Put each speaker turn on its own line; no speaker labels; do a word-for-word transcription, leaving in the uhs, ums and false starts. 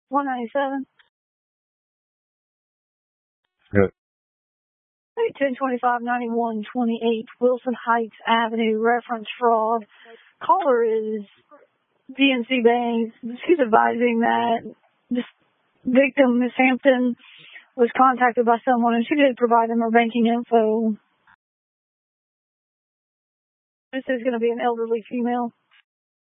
one ninety-seven.
Good.
ten twenty-five ninety-one twenty-eight Wilson Heights Avenue, reference fraud. Caller is D N C Bank. She's advising that this victim, Miss Hampton, was contacted by someone, and she did provide them her banking info. This is going to be an elderly female.